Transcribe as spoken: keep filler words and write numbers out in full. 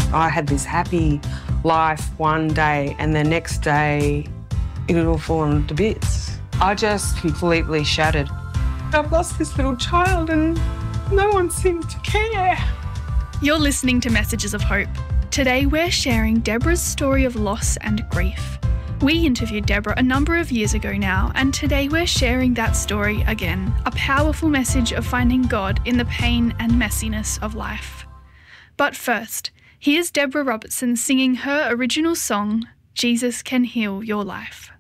I had this happy life one day and the next day it had all fallen to bits. I just completely shattered. I've lost this little child and no one seemed to care. You're listening to Messages of Hope. Today we're sharing Deborah's story of loss and grief. We interviewed Deborah a number of years ago now, and today we're sharing that story again, a powerful message of finding God in the pain and messiness of life. But first, here's Deborah Robertson singing her original song, Jesus Can Heal Your Life.